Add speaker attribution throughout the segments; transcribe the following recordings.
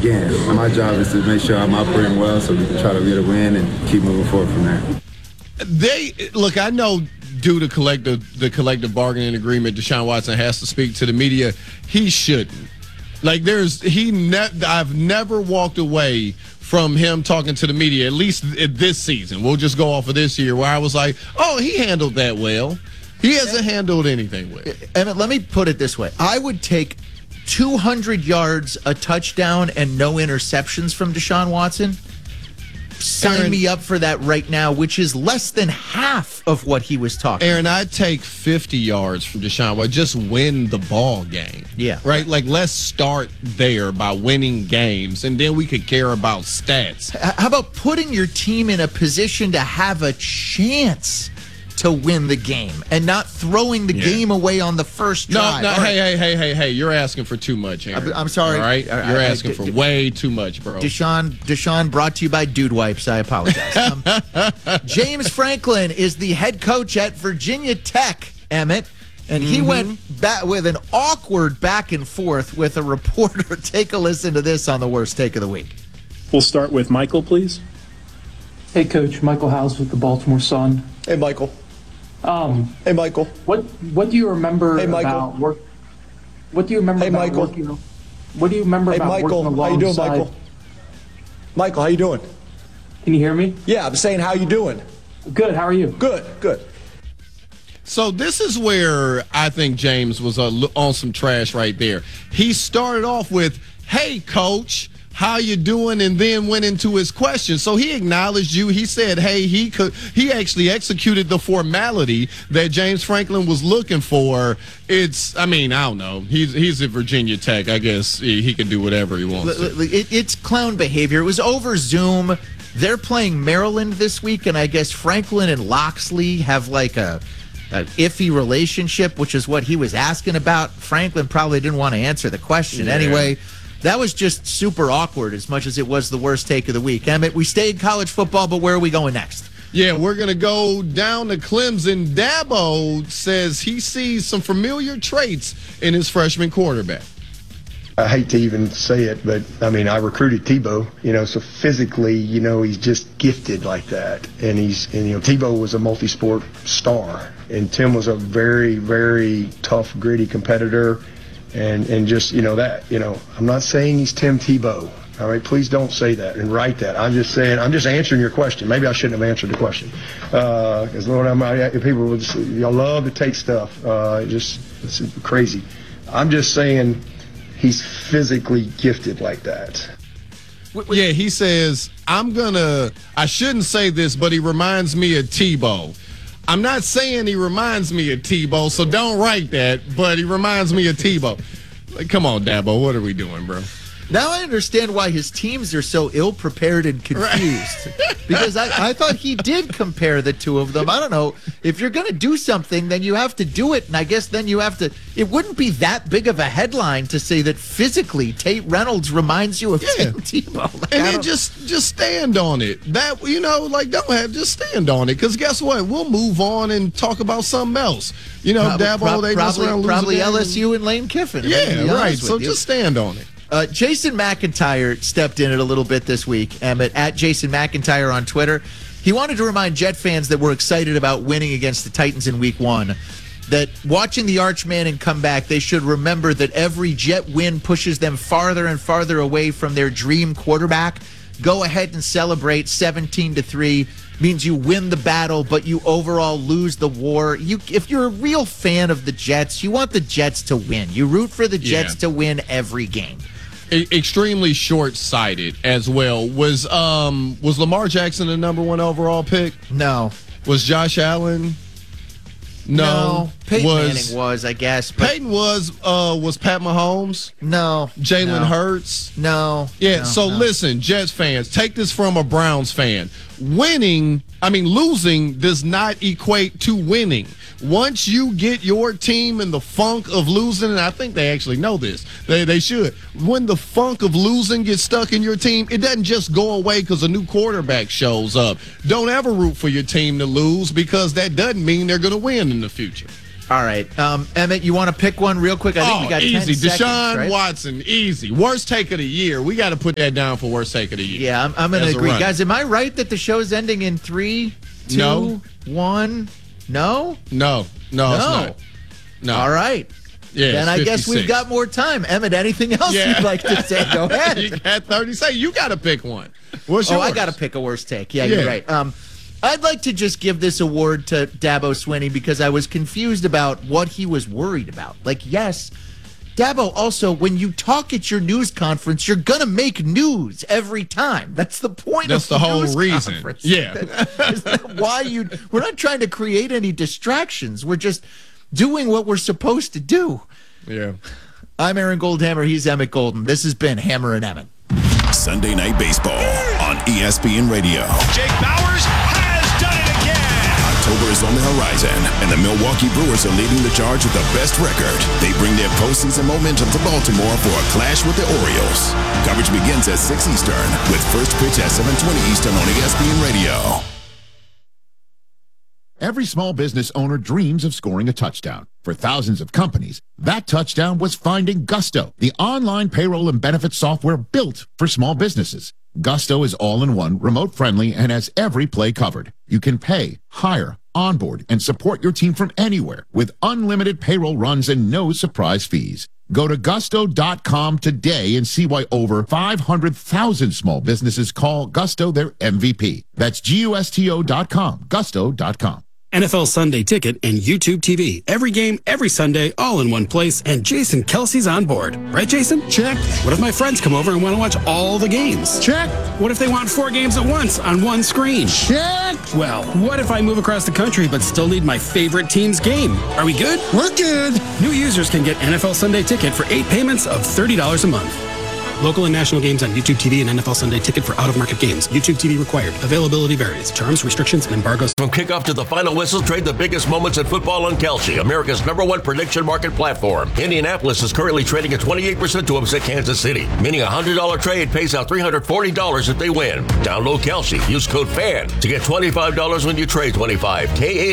Speaker 1: again, my job is to make sure I'm operating well so we can try to get a win and keep moving forward from there.
Speaker 2: Look, I know due to the collective bargaining agreement, Deshaun Watson has to speak to the media. He shouldn't. Like, I've never walked away from him talking to the media, at least this season. We'll just go off of this year, where I was like, oh, he handled that well. He hasn't handled anything well.
Speaker 3: Emmett, let me put it this way. I would take 200 yards, a touchdown, and no interceptions from Deshaun Watson. Sign me up for that right now, which is less than half of what he was talking
Speaker 2: Aaron, I'd take 50 yards from Deshaun Watson. Just win the ball game.
Speaker 3: Yeah.
Speaker 2: Right? Like, let's start there by winning games, and then we could care about stats.
Speaker 3: How about putting your team in a position to have a chance to win the game and not throwing the game away on the first drive?
Speaker 2: No, hey, you're asking for too much, Aaron.
Speaker 3: I'm sorry.
Speaker 2: All right? You're asking for way too much, bro.
Speaker 3: Deshaun, brought to you by Dude Wipes. I apologize. James Franklin is the head coach at Virginia Tech, Emmett, and he went back with an awkward back and forth with a reporter. Take a listen to this on the worst take of the week.
Speaker 4: We'll start with Michael, please.
Speaker 5: Hey, Coach. Michael Howes with the Baltimore Sun.
Speaker 6: Hey, Michael.
Speaker 5: Hey,
Speaker 6: Michael.
Speaker 5: What do you remember about work? What do you remember about
Speaker 6: Michael.
Speaker 5: working? What do you remember about
Speaker 6: Michael.
Speaker 5: working alongside?
Speaker 6: How you doing, Michael? Michael, how you doing?
Speaker 5: Can you hear me?
Speaker 6: Yeah, I'm saying, how you doing?
Speaker 5: Good. How are you?
Speaker 6: Good.
Speaker 2: So this is where I think James was on some trash right there. He started off with, hey, Coach, how you doing? And then went into his question. So he acknowledged you. He said, hey, he actually executed the formality that James Franklin was looking for. I don't know. He's at Virginia Tech. I guess he can do whatever he wants to.
Speaker 3: It's clown behavior. It was over Zoom. They're playing Maryland this week, and I guess Franklin and Loxley have like a iffy relationship, which is what he was asking about. Franklin probably didn't want to answer the question anyway. That was just super awkward as much as it was the worst take of the week. Emmett, we stay in college football, but where are we going next?
Speaker 2: Yeah, we're going to go down to Clemson. Dabo says he sees some familiar traits in his freshman quarterback.
Speaker 7: I hate to even say it, but, I recruited Tebow, so physically, he's just gifted like that. And Tebow was a multi-sport star, and Tim was a very, very tough, gritty competitor. And just, I'm not saying he's Tim Tebow. All right, please don't say that and write that. I'm just answering your question. Maybe I shouldn't have answered the question. Because, Lord, people would just, y'all love to take stuff. It's crazy. I'm just saying he's physically gifted like that.
Speaker 2: Yeah, he says, I shouldn't say this, but he reminds me of Tebow. I'm not saying he reminds me of Tebow, so don't write that, but he reminds me of Tebow. Like, come on, Dabo, what are we doing, bro?
Speaker 3: Now I understand why his teams are so ill-prepared and confused. Because I thought he did compare the two of them. I don't know. If you're going to do something, then you have to do it. And I guess then you have to. It wouldn't be that big of a headline to say that physically Tate Reynolds reminds you of Tim Tebow.
Speaker 2: And then just stand on it. Just stand on it. Because guess what? We'll move on and talk about something else. Dabo, they mess around losing.
Speaker 3: Probably LSU and Lane Kiffin.
Speaker 2: Yeah, right. So just stand on it.
Speaker 3: Jason McIntyre stepped in it a little bit this week, Emmett, at Jason McIntyre on Twitter. He wanted to remind Jet fans that were excited about winning against the Titans in Week 1 that watching the Arch Manning come back, they should remember that every Jet win pushes them farther and farther away from their dream quarterback. Go ahead and celebrate 17-3. Means you win the battle, but you overall lose the war. If you're a real fan of the Jets, you want the Jets to win. You root for the Jets to win every game.
Speaker 2: Extremely short-sighted as well. Was Lamar Jackson the number 1 overall pick?
Speaker 3: No.
Speaker 2: Was Josh Allen? No.
Speaker 3: Peyton Manning was, I guess.
Speaker 2: Peyton was Pat Mahomes?
Speaker 3: No.
Speaker 2: Jalen Hurts?
Speaker 3: No.
Speaker 2: Yeah, listen, Jets fans, take this from a Browns fan. Losing does not equate to winning. Once you get your team in the funk of losing, and I think they actually know this, they should. When the funk of losing gets stuck in your team, it doesn't just go away because a new quarterback shows up. Don't ever root for your team to lose because that doesn't mean they're going to win in the future.
Speaker 3: All right. Emmett, you want to pick one real quick? I think we got
Speaker 2: easy.
Speaker 3: 10 seconds,
Speaker 2: Deshaun
Speaker 3: right?
Speaker 2: Watson, easy. Worst take of the year. We got to put that down for worst take of the year.
Speaker 3: Yeah, I'm going to agree. Guys, am I right that the show's ending in 3, 2, 1? No?
Speaker 2: No, it's not. No.
Speaker 3: All right.
Speaker 2: Yeah,
Speaker 3: then I guess we've got more time. Emmett, anything else you'd like to say? Go ahead.
Speaker 2: You got 30 seconds. You got to pick one. What's yours?
Speaker 3: I got to pick a worst take. Yeah, you're right. I'd like to just give this award to Dabo Swinney because I was confused about what he was worried about. Like, yes, Dabo, also, when you talk at your news conference, you're going to make news every time. That's the point of the whole reason. Conference.
Speaker 2: Yeah.
Speaker 3: Is that why we're not trying to create any distractions. We're just doing what we're supposed to do.
Speaker 2: Yeah.
Speaker 3: I'm Aaron Goldhammer. He's Emmett Golden. This has been Hammer and Emmett.
Speaker 8: Sunday Night Baseball on ESPN Radio.
Speaker 9: Jake Bauers has done it again.
Speaker 8: October is on the horizon, and the Milwaukee Brewers are leading the charge with the best record. They bring their postseason momentum to Baltimore for a clash with the Orioles. Coverage begins at 6 Eastern with first pitch at 7:20 Eastern on ESPN Radio.
Speaker 10: Every small business owner dreams of scoring a touchdown. For thousands of companies, that touchdown was finding Gusto, the online payroll and benefits software built for small businesses. Gusto is all-in-one, remote-friendly, and has every play covered. You can pay, hire, onboard, and support your team from anywhere with unlimited payroll runs and no surprise fees. Go to gusto.com today and see why over 500,000 small businesses call Gusto their MVP. That's gusto.com, gusto.com.
Speaker 11: NFL Sunday Ticket and YouTube TV. Every game, every Sunday, all in one place, and Jason Kelsey's on board. Right, Jason?
Speaker 10: Check.
Speaker 11: What if my friends come over and want to watch all the games?
Speaker 10: Check.
Speaker 11: What if they want 4 games at once on one screen?
Speaker 10: Check.
Speaker 11: Well, what if I move across the country but still need my favorite team's game? Are we good?
Speaker 10: We're good.
Speaker 11: New users can get NFL Sunday Ticket for 8 payments of $30 a month. Local and national games on YouTube TV and NFL Sunday Ticket for out-of-market games. YouTube TV required. Availability varies. Terms, restrictions, and embargoes.
Speaker 12: From kickoff to the final whistle, trade the biggest moments in football on Kalshi, America's #1 prediction market platform. Indianapolis is currently trading at 28% to upset Kansas City, meaning a $100 trade pays out $340 if they win. Download Kalshi. Use code FAN to get $25 when you trade 25.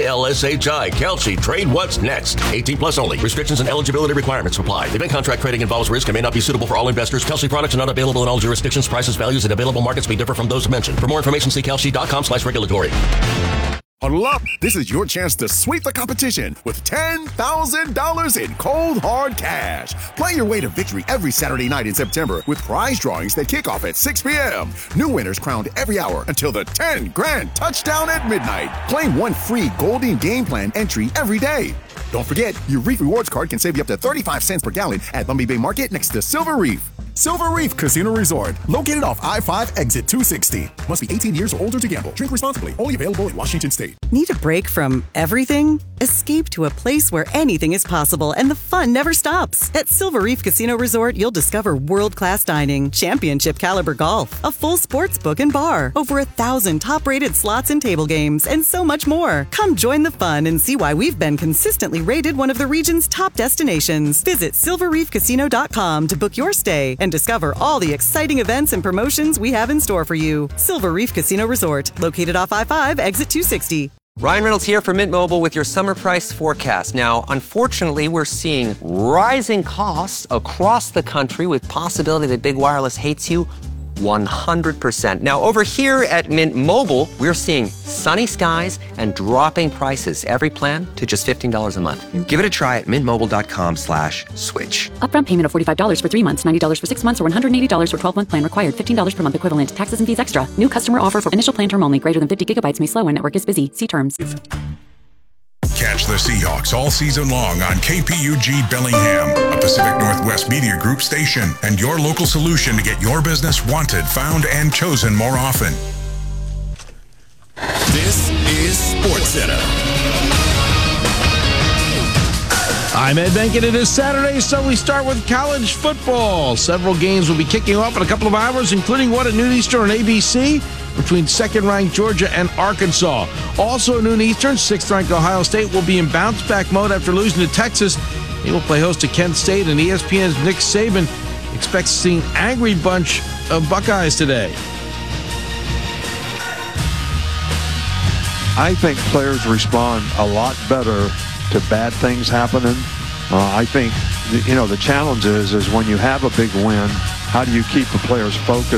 Speaker 12: KALSHI. Kalshi. Trade what's next. 18+ only. Restrictions and eligibility requirements apply. Event contract trading involves risk and may not be suitable for all investors. Kalshi products are not available in all jurisdictions. Prices, values, and available markets may differ from those mentioned. For more information, see kalshi.com/regulatory.
Speaker 8: Huddle up. This is your chance to sweep the competition with $10,000 in cold, hard cash. Play your way to victory every Saturday night in September with prize drawings that kick off at 6 p.m. New winners crowned every hour until the 10 grand touchdown at midnight. Claim one free Golden Game Plan entry every day. Don't forget, your Reef Rewards card can save you up to 35 cents per gallon at Lumby Bay Market next to Silver Reef. Silver Reef Casino Resort, located off I-5 exit 260. Must be 18 years or older to gamble. Drink responsibly. Only available in Washington State.
Speaker 13: Need a break from everything? Escape to a place where anything is possible and the fun never stops. At Silver Reef Casino Resort, you'll discover world-class dining, championship caliber golf, a full sports book and bar, over 1,000 top-rated slots and table games, and so much more. Come join the fun and see why we've been consistently rated one of the region's top destinations. Visit silverreefcasino.com to book your stay and discover all the exciting events and promotions we have in store for you. Silver Reef Casino Resort, located off I-5, exit 260.
Speaker 14: Ryan Reynolds here from Mint Mobile with your summer price forecast. Now, unfortunately, we're seeing rising costs across the country with possibility that big wireless hates you 100%. Now, over here at Mint Mobile, we're seeing sunny skies and dropping prices. Every plan to just $15 a month. Give it a try at mintmobile.com/switch.
Speaker 15: Upfront payment of $45 for 3 months, $90 for 6 months, or $180 for 12-month plan required. $15 per month equivalent. Taxes and fees extra. New customer offer for initial plan term only. Greater than 50 gigabytes may slow when network is busy. See terms.
Speaker 16: Catch the Seahawks all season long on KPUG Bellingham, a Pacific Northwest Media Group station, and your local solution to get your business wanted, found, and chosen more often.
Speaker 8: This is SportsCenter.
Speaker 17: I'm Ed Benkett. It is Saturday, so we start with college football. Several games will be kicking off in a couple of hours, including one at noon Eastern on ABC between second-ranked Georgia and Arkansas. Also at noon Eastern, 6th-ranked Ohio State will be in bounce-back mode after losing to Texas. They will play host to Kent State, and ESPN's Nick Saban expects to see an angry bunch of Buckeyes today.
Speaker 18: I think players respond a lot better to bad things happening. I think, the challenge is when you have a big win, how do you keep the players focused